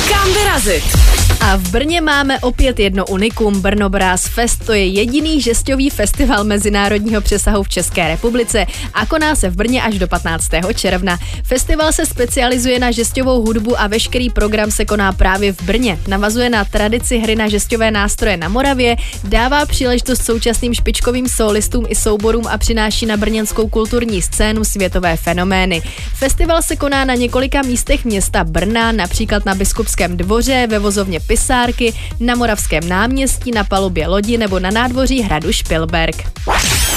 Kam vyrazit? A v Brně máme opět jedno unikum. Brno Brass Fest, to je jediný žestový festival mezinárodního přesahu v České republice a koná se v Brně až do 15. června. Festival se specializuje na žestovou hudbu a veškerý program se koná právě v Brně. Navazuje na tradici hry na žestové nástroje na Moravě, dává příležitost současným špičkovým solistům i souborům a přináší na brněnskou kulturní scénu světové fenomény. Festival se koná na několika místech města Brna, například na Biskupském dvoře, ve vozovně Pisárky, na Moravském náměstí, na palubě lodi nebo na nádvoří hradu Špilberk.